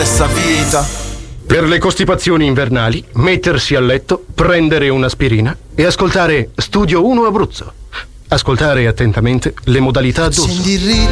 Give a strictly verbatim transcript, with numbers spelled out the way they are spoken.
stessa vita. Per le costipazioni invernali, mettersi a letto, prendere un'aspirina e ascoltare Studio uno Abruzzo. Ascoltare attentamente le modalità d'uso.